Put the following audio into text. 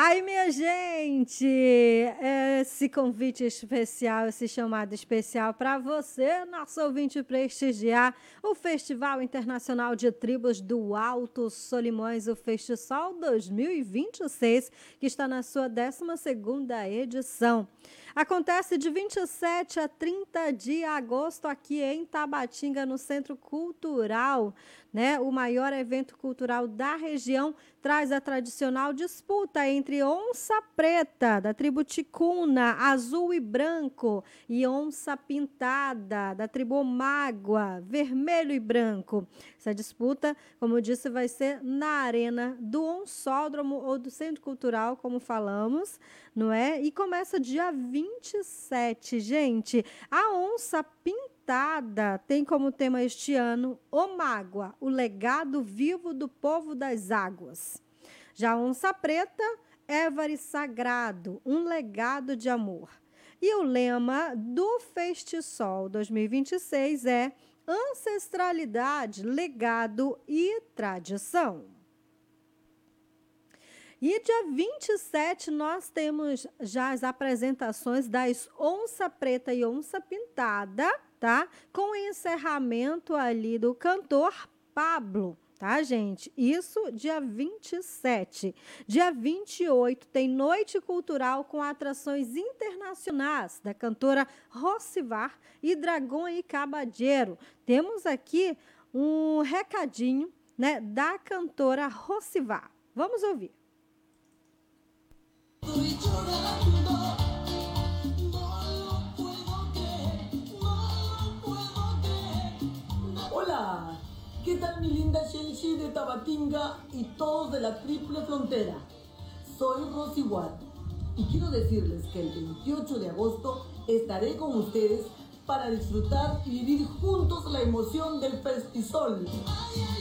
Ai, minha gente, esse convite especial, esse chamado especial para você, nosso ouvinte, prestigiar o Festival Internacional de Tribos do Alto Solimões, o Festisol 2026, que está na sua 12ª edição. Acontece de 27 a 30 de agosto aqui em Tabatinga, no Centro Cultural, né? O maior evento cultural da região, traz a tradicional disputa entre onça preta, da tribo Ticuna, azul e branco, e onça pintada, da tribo Mágua, vermelho e branco. Essa disputa, como eu disse, vai ser na arena do Onçódromo ou do Centro Cultural, como falamos, não é? E começa dia 27, gente. A onça pintada tem como tema este ano o Mágua, o legado vivo do povo das águas. Já a onça preta, Évari Sagrado, um legado de amor. E o lema do Festisol 2026 é ancestralidade, legado e tradição. E dia 27 nós temos já as apresentações das onça preta e onça pintada, tá? Com o encerramento ali do cantor Pablo, tá, gente? Isso dia 27. Dia 28 tem noite cultural com atrações internacionais da cantora Rocivar e Dragão e Cabadeiro. Temos aqui um recadinho, né, da cantora Rocivar. Vamos ouvir. Estoy llorando, Hola, ¿qué tal mi linda Shenshi de Tabatinga y todos de la Triple Frontera? Soy Rosy Watt y quiero decirles que el 28 de agosto estaré con ustedes para disfrutar y vivir juntos la emoción del Festisol.